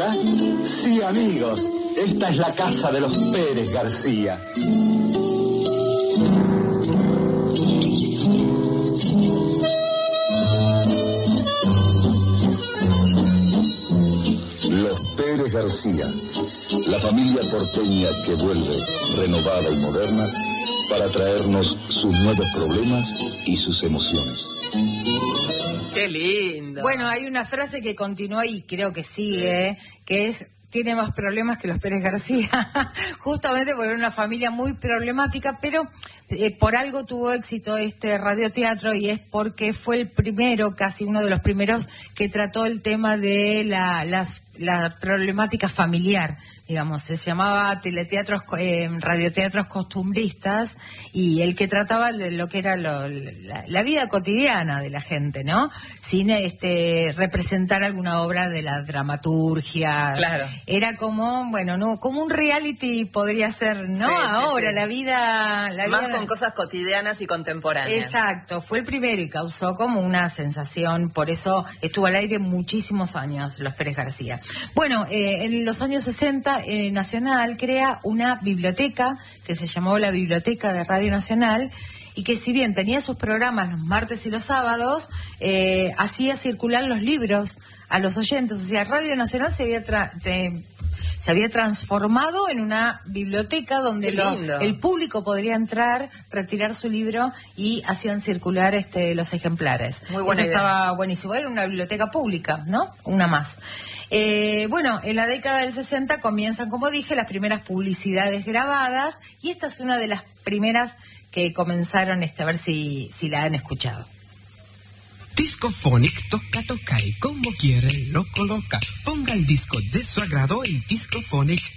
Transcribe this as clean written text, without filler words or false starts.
Hola. Sí, amigos, esta es la casa de los Pérez García. Los Pérez García, la familia porteña que vuelve, renovada y moderna, para traernos sus nuevos problemas y sus emociones. ¡Qué lindo! Bueno, hay una frase que continúa y creo que sigue, que es: tiene más problemas que los Pérez García, justamente por una familia muy problemática, pero por algo tuvo éxito este radioteatro, y es porque fue el primero, casi uno de los primeros, que trató el tema de la problemática familiar. Digamos, se llamaba radioteatros costumbristas, y el que trataba de lo que era la vida cotidiana de la gente, ¿no? Sin representar alguna obra de la dramaturgia. Claro. Era como, bueno, no, como un reality podría ser, ¿no? Sí, ahora, sí. la vida Más con cosas cotidianas y contemporáneas. Exacto, fue el primero y causó como una sensación, por eso estuvo al aire muchísimos años los Pérez García. Bueno, en los años 60 Nacional crea una biblioteca que se llamó la Biblioteca de Radio Nacional, y que si bien tenía sus programas los martes y los sábados, hacía circular los libros a los oyentes. O sea, Radio Nacional se había transformado en una biblioteca donde el público podría entrar, retirar su libro, y hacían circular los ejemplares. Muy buena idea. Estaba buenísimo. Era una biblioteca pública, ¿no? Una más. Bueno, en la década del 60 comienzan, como dije, las primeras publicidades grabadas, y esta es una de las primeras que comenzaron, a ver si la han escuchado. Discophonic toca y como quiere lo coloca. Ponga el disco de su agrado, el Discophonic